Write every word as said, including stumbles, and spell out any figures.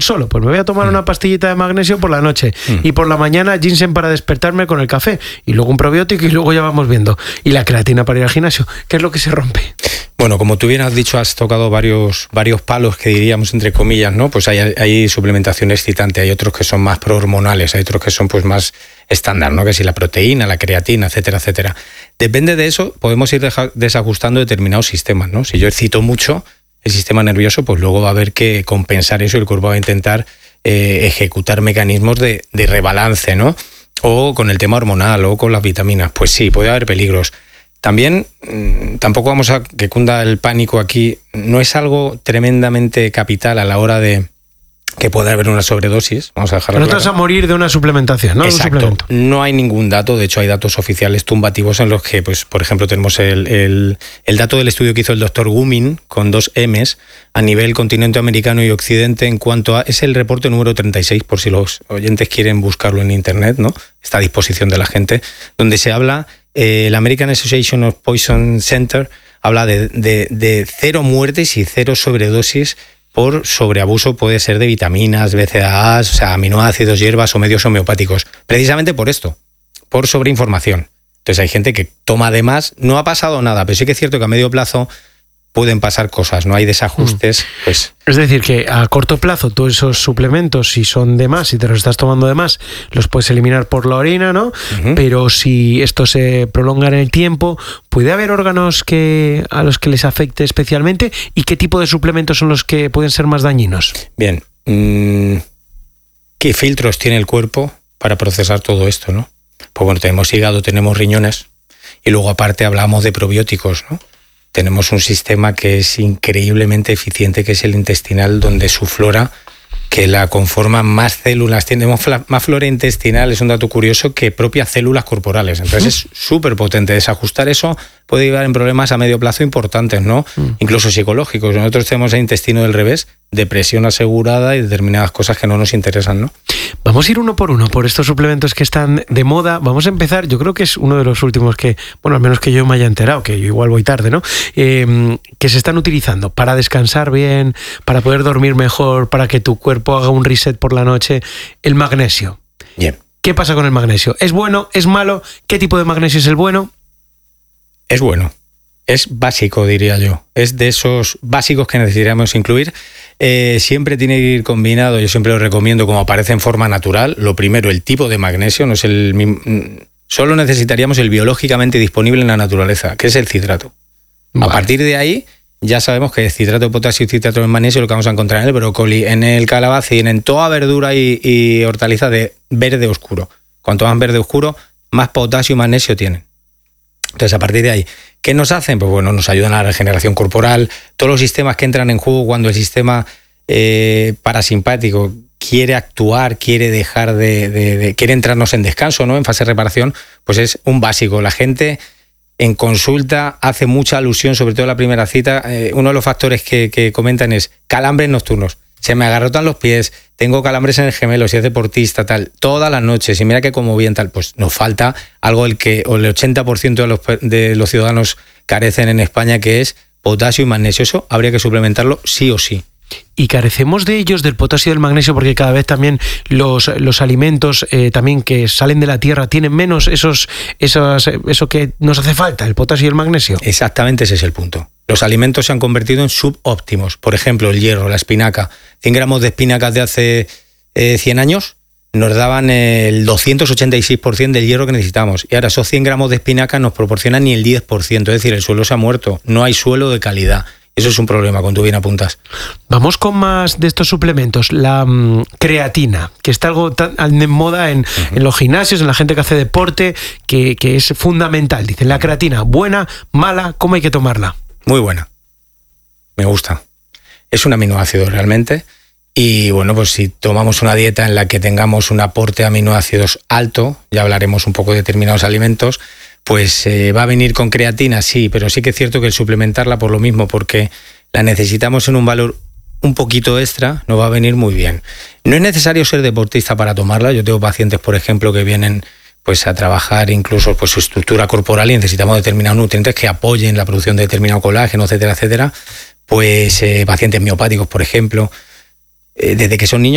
solo, pues me voy a tomar mm. una pastillita de magnesio por la noche mm. y por la mañana ginseng para despertarme con el café y luego un probiótico y luego ya vamos viendo. Y la creatina para ir al gimnasio, ¿qué es lo que se rompe? Bueno, como tú bien has dicho, has tocado varios, varios palos que diríamos entre comillas, ¿no? Pues hay, hay suplementación excitante, hay otros que son más prohormonales, hay otros que son pues más estándar, ¿no? Que si la proteína, la creatina, etcétera, etcétera. Depende de eso, podemos ir deja, desajustando determinados sistemas, ¿no? Si yo excito mucho el sistema nervioso, pues luego va a haber que compensar eso y el cuerpo va a intentar eh, ejecutar mecanismos de, de rebalance, ¿no? O con el tema hormonal o con las vitaminas. Pues sí, puede haber peligros. También, tampoco vamos a que cunda el pánico aquí, no es algo tremendamente capital a la hora de que pueda haber una sobredosis. Vamos a dejarlo claro. claro. No te vas a morir de una suplementación, ¿no? Exacto. No hay ningún dato, de hecho hay datos oficiales tumbativos en los que, pues, por ejemplo, tenemos el, el, el dato del estudio que hizo el doctor Gumin con dos M's a nivel continente americano y occidente en cuanto a... Es el reporte número treinta y seis, por si los oyentes quieren buscarlo en internet, ¿no? Está a disposición de la gente, donde se habla... Eh, la American Association of Poison Center habla de, de, de cero muertes y cero sobredosis por sobreabuso, puede ser de vitaminas, B C A As, o sea, aminoácidos, hierbas o medios homeopáticos. Precisamente por esto, por sobreinformación. Entonces hay gente que toma de más, no ha pasado nada, pero sí que es cierto que a medio plazo pueden pasar cosas, no hay desajustes. Mm. Pues. Es decir, que a corto plazo todos esos suplementos, si son de más, si te los estás tomando de más, los puedes eliminar por la orina, ¿no? Uh-huh. Pero si esto se prolonga en el tiempo, ¿puede haber órganos que a los que les afecte especialmente? ¿Y qué tipo de suplementos son los que pueden ser más dañinos? Bien, ¿qué filtros tiene el cuerpo para procesar todo esto, no? Pues bueno, tenemos hígado, tenemos riñones y luego aparte hablamos de probióticos, ¿no? Tenemos un sistema que es increíblemente eficiente, que es el intestinal, donde su flora, que la conforman más células, tenemos más flora intestinal, es un dato curioso, que propias células corporales. Entonces ¿Mm? Es súper potente. Desajustar eso puede llevar en problemas a medio plazo importantes, ¿no? Mm. Incluso psicológicos. Nosotros tenemos el intestino del revés, depresión asegurada y determinadas cosas que no nos interesan, ¿no? Vamos a ir uno por uno por estos suplementos que están de moda. Vamos a empezar, yo creo que es uno de los últimos que, bueno, al menos que yo me haya enterado, que yo igual voy tarde, ¿no? Eh, que se están utilizando para descansar bien, para poder dormir mejor, para que tu cuerpo haga un reset por la noche. El magnesio. Bien. ¿Qué pasa con el magnesio? ¿Es bueno? ¿Es malo? ¿Qué tipo de magnesio es el bueno? Es bueno. Es básico, diría yo. Es de esos básicos que necesitaríamos incluir. Eh, siempre tiene que ir combinado, yo siempre lo recomiendo como aparece en forma natural. Lo primero, el tipo de magnesio, no es el mismo, solo necesitaríamos el biológicamente disponible en la naturaleza, que es el citrato. Vale. A partir de ahí ya sabemos que es citrato de potasio y citrato de magnesio lo que vamos a encontrar en el brócoli, en el calabacín, en toda verdura y, y hortaliza de verde oscuro. Cuanto más verde oscuro, más potasio y magnesio tienen. Entonces, a partir de ahí, ¿qué nos hacen? Pues bueno, nos ayudan a la regeneración corporal, todos los sistemas que entran en juego cuando el sistema eh, parasimpático quiere actuar, quiere dejar de, de, de, quiere entrarnos en descanso, ¿no? En fase de reparación, pues es un básico. La gente en consulta hace mucha alusión, sobre todo en la primera cita, eh, uno de los factores que, que comentan es calambres nocturnos. Se me agarrotan los pies, tengo calambres en el gemelo, si es deportista, tal, todas las noches, y mira que como bien tal, pues nos falta algo del que el ochenta por ciento de los, de los ciudadanos carecen en España, que es potasio y magnesio. Eso habría que suplementarlo sí o sí. Y carecemos de ellos, del potasio y del magnesio, porque cada vez también los, los alimentos eh, también que salen de la tierra tienen menos esos, esos, eso que nos hace falta, el potasio y el magnesio. Exactamente, ese es el punto. Los alimentos se han convertido en subóptimos. Por ejemplo, el hierro, la espinaca. cien gramos de espinacas de hace eh, cien años nos daban el doscientos ochenta y seis por ciento del hierro que necesitamos. Y ahora esos cien gramos de espinaca nos proporcionan ni el diez por ciento. Es decir, el suelo se ha muerto. No hay suelo de calidad. Eso es un problema, cuando tú bien apuntas. Vamos con más de estos suplementos. La um, creatina, que está algo tan en moda en, uh-huh. en los gimnasios, en la gente que hace deporte, que, que es fundamental. Dicen, la creatina, buena, mala, ¿cómo hay que tomarla? Muy buena. Me gusta. Es un aminoácido realmente. Y bueno, pues si tomamos una dieta en la que tengamos un aporte de aminoácidos alto, ya hablaremos un poco de determinados alimentos, pues eh, va a venir con creatina, sí, pero sí que es cierto que el suplementarla por lo mismo, porque la necesitamos en un valor un poquito extra, nos va a venir muy bien. No es necesario ser deportista para tomarla. Yo tengo pacientes, por ejemplo, que vienen pues a trabajar incluso pues su estructura corporal y necesitamos determinados nutrientes que apoyen la producción de determinado colágeno, etcétera, etcétera. Pues eh, pacientes miopáticos, por ejemplo, eh, desde que son niños